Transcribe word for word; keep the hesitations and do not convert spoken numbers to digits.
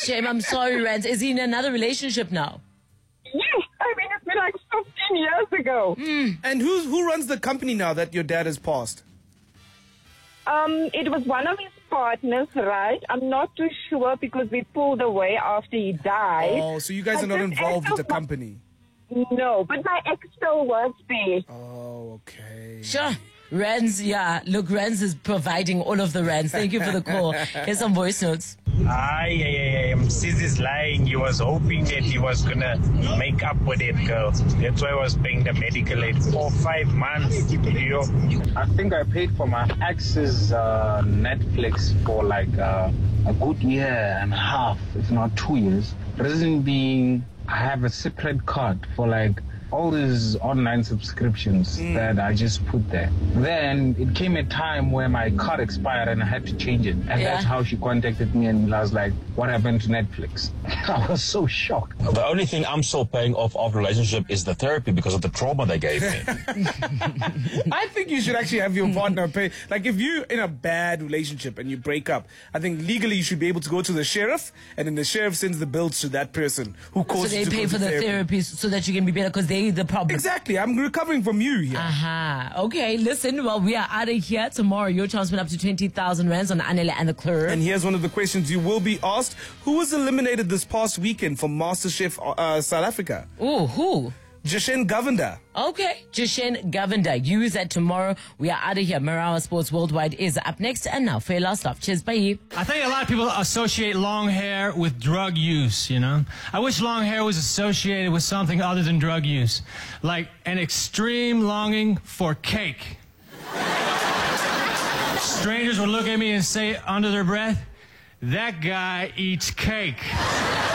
Shame, I'm sorry, Rance. Is he in another relationship now? Yes, I mean, it's been like fifteen years ago. Mm. And who's, who runs the company now that your dad has passed? Um, it was one of his partners, right? I'm not too sure because we pulled away after he died. Oh, so you guys But are not this involved with the ex of- company? No, but my ex still works there. Oh, okay. Sure. Rance, yeah. Look, Rance is providing all of the Rance. Thank you for the call. Here's some voice notes. Ah, yeah, yeah, yeah. Sis is lying. He was hoping that he was going to make up with it, girl. That's why I was paying the medical aid for five months. Yo. I think I paid for my ex's uh, Netflix for like uh, a good year and a half, if not two years. Reason being, I have a separate card for like all these online subscriptions mm. that I just put there. Then it came a time where my card expired and I had to change it. And yeah. that's how she contacted me and I was like, what happened to Netflix? I was so shocked. The only thing I'm still paying off of the relationship is the therapy because of the trauma they gave me. I think you should actually have your partner pay. Like if you're in a bad relationship and you break up, I think legally you should be able to go to the sheriff and then the sheriff sends the bills to that person who caused So you they to pay go for to the therapy. therapy so that you can be better because they the problem. Exactly. I'm recovering from you here. Aha. Uh-huh. Okay, listen, well, we are out of here tomorrow. Your chance went up to twenty thousand rands on Anele and the Club. And here's one of the questions you will be asked. Who was eliminated this past weekend from MasterChef uh, South Africa? Ooh, who? Jashen Govender. Okay, Jashen Govender. Use that tomorrow. We are out of here. Marawa Sports Worldwide is up next. And now for your last stop. Cheers, bye. I think a lot of people associate long hair with drug use, you know? I wish long hair was associated with something other than drug use. Like an extreme longing for cake. Strangers would look at me and say under their breath, that guy eats cake.